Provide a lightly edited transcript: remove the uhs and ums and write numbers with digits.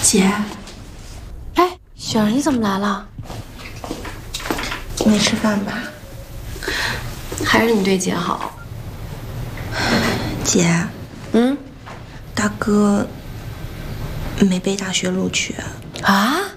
姐， 哎，雪儿，你怎么来了？ 没吃饭吧？ 还是你对姐好。 姐，大哥没被大学录取啊？